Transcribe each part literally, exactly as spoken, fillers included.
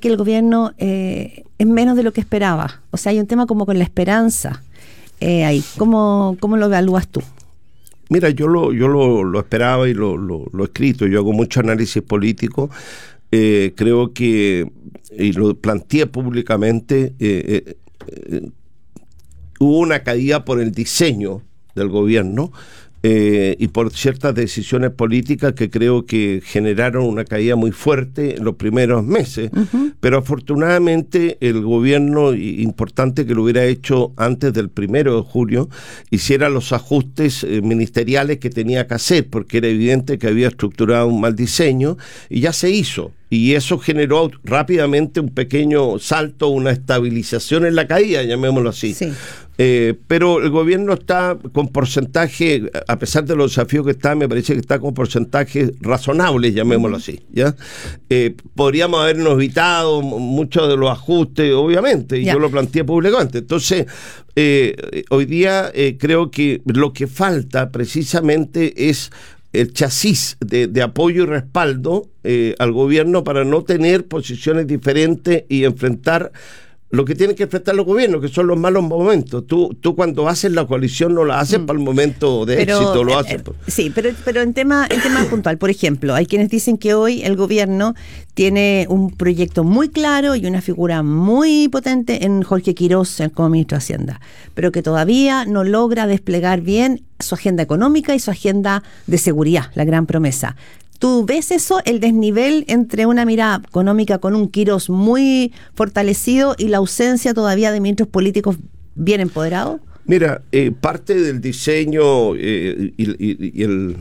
que el gobierno eh, es menos de lo que esperaba. O sea, hay un tema como con la esperanza. Eh, ahí, ¿cómo, ¿Cómo lo evalúas tú? Mira, yo lo, yo lo, lo esperaba y lo, lo, lo he escrito. Yo hago mucho análisis político. Eh, creo que, y lo planteé públicamente, eh, eh, eh, hubo una caída por el diseño del gobierno eh, y por ciertas decisiones políticas que creo que generaron una caída muy fuerte en los primeros meses. Uh-huh. Pero afortunadamente el gobierno, importante que lo hubiera hecho antes del primero de julio, hiciera los ajustes eh, ministeriales que tenía que hacer, porque era evidente que había estructurado un mal diseño, y ya se hizo. Y eso generó rápidamente un pequeño salto, una estabilización en la caída, llamémoslo así. Sí. Eh, pero el gobierno está con porcentaje, a pesar de los desafíos que está, me parece que está con porcentajes razonables, llamémoslo así, ¿ya? Eh, podríamos habernos evitado muchos de los ajustes, obviamente, y yeah. yo lo planteé públicamente. Entonces, eh, hoy día eh, creo que lo que falta precisamente es el chasis de, de apoyo y respaldo eh, al gobierno para no tener posiciones diferentes y enfrentar lo que tienen que enfrentar los gobiernos, que son los malos momentos. Tú, tú cuando haces la coalición no la haces mm. para el momento de pero, éxito, lo haces. Eh, sí, pero, pero en tema, en tema puntual, por ejemplo, hay quienes dicen que hoy el gobierno tiene un proyecto muy claro y una figura muy potente en Jorge Quirós como ministro de Hacienda, pero que todavía no logra desplegar bien su agenda económica y su agenda de seguridad, la gran promesa. ¿Tú ves eso, el desnivel entre una mirada económica con un Quirós muy fortalecido y la ausencia todavía de ministros políticos bien empoderados? Mira, eh, parte del diseño eh, y, y, y el,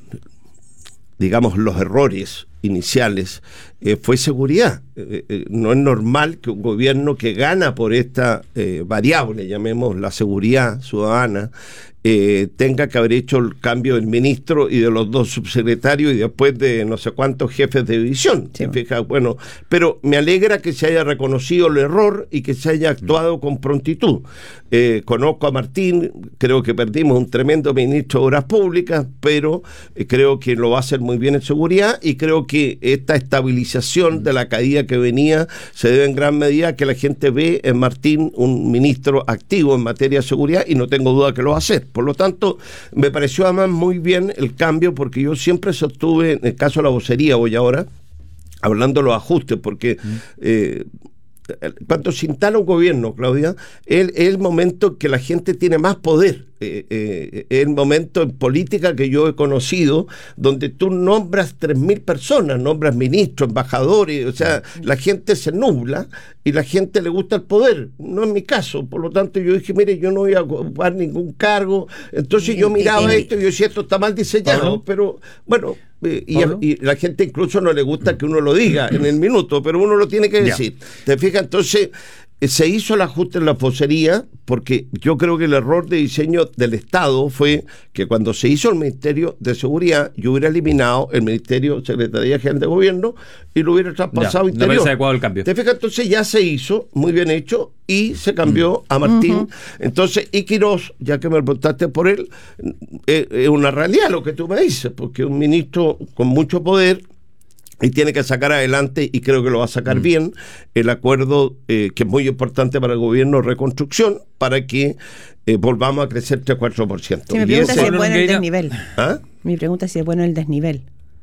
digamos, los errores iniciales eh, fue seguridad. Eh, eh, no es normal que un gobierno que gana por esta eh, variable, llamemos la seguridad ciudadana, Eh, tenga que haber hecho el cambio del ministro y de los dos subsecretarios y después de no sé cuántos jefes de división. Sí. Fija, bueno, pero me alegra que se haya reconocido el error y que se haya actuado con prontitud. Eh, conozco a Martín, creo que perdimos un tremendo ministro de Obras Públicas, pero eh, creo que lo va a hacer muy bien en seguridad, y creo que esta estabilización de la caída que venía se debe en gran medida a que la gente ve en Martín un ministro activo en materia de seguridad, y no tengo duda que lo va a hacer. Por lo tanto, me pareció además muy bien el cambio, porque yo siempre sostuve, en el caso de la vocería, voy ahora, hablando de los ajustes, porque mm. eh, cuando se instala un gobierno, Claudia, es, es el momento en que la gente tiene más poder. Eh, eh, es el momento en política que yo he conocido donde tú nombras tres mil personas, nombras ministros, embajadores, o sea, la gente se nubla y la gente le gusta el poder. No es mi caso, por lo tanto yo dije, mire, yo no voy a ocupar ningún cargo. Entonces yo miraba esto y yo decía, esto está mal diseñado, ¿Pablo? Pero bueno, eh, y, y la gente incluso no le gusta que uno lo diga en el minuto, pero uno lo tiene que decir. Ya. ¿Te fijas? Entonces se hizo el ajuste en la vocería, porque yo creo que el error de diseño del Estado fue que cuando se hizo el Ministerio de Seguridad, yo hubiera eliminado el Ministerio de Secretaría General de Gobierno y lo hubiera traspasado ya, Interior. No parece adecuado el cambio. ¿Te fijas? Entonces ya se hizo, muy bien hecho, y se cambió mm. a Martín. Uh-huh. Entonces, y Quirós, ya que me preguntaste por él, es, es una realidad lo que tú me dices, porque un ministro con mucho poder y tiene que sacar adelante, y creo que lo va a sacar mm. bien, el acuerdo eh, que es muy importante para el gobierno de reconstrucción, para que eh, volvamos a crecer tres a cuatro por ciento. Sí, mi pregunta es si es bueno el desnivel. ¿Ah? Mi pregunta es si es bueno el desnivel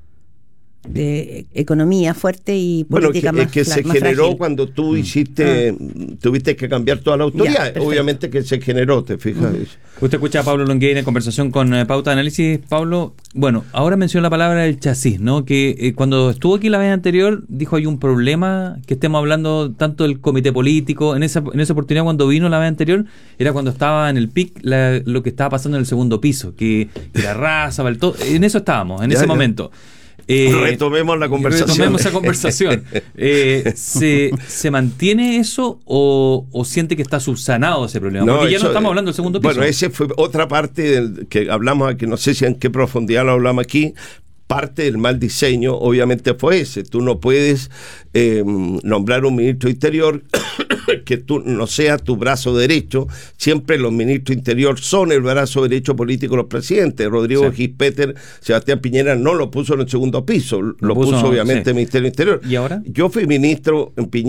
de economía fuerte y política bueno, más que, es que se más generó frágil. Cuando tú hiciste, ah. tuviste que cambiar toda la autoridad, ya, obviamente que se generó, te fijas. Mm. Usted escucha a Pablo Longueira en conversación con eh, Pauta de Análisis. Pablo, bueno, ahora mencionó la palabra del chasis, ¿no? Que eh, cuando estuvo aquí la vez anterior dijo hay un problema, que estemos hablando tanto del comité político. En esa en esa oportunidad, cuando vino la vez anterior, era cuando estaba en el pic la, lo que estaba pasando en el segundo piso, que, que la raza, todo, en eso estábamos, en ya, ese ya. momento. Eh, retomemos la conversación. Retomemos esa conversación. Eh, ¿se, ¿Se mantiene eso o, o siente que está subsanado ese problema? No, Porque eso, ya no estamos hablando del segundo piso. Bueno, esa fue otra parte del que hablamos aquí, no sé si en qué profundidad lo hablamos aquí. Parte del mal diseño, obviamente, fue ese. Tú no puedes eh, nombrar un ministro de Interior que tú no sea tu brazo derecho. Siempre los ministros de Interior son el brazo derecho político de los presidentes. Rodrigo sí. Gispeter, Sebastián Piñera no lo puso en el segundo piso, lo, lo puso, puso obviamente sí. el Ministerio de Interior. ¿Y ahora? Yo fui ministro en Piñera